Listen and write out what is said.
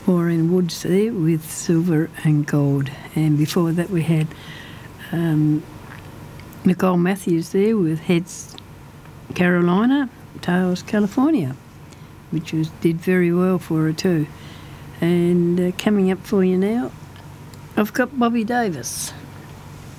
Maureen Woods there with Silver and Gold. And before that we had Nicole Matthews there with Heads Carolina, Tails California, which did very well for her too. And coming up for you now, I've got Bobby Davis.